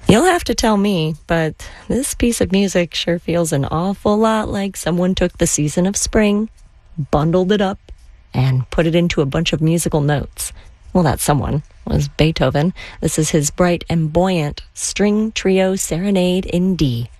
You'll have to tell me, but this piece of music sure feels an awful lot like someone took the season of spring, bundled it up, and put it into a bunch of musical notes. Well, that someone was Beethoven. This is his bright and buoyant string trio serenade in D.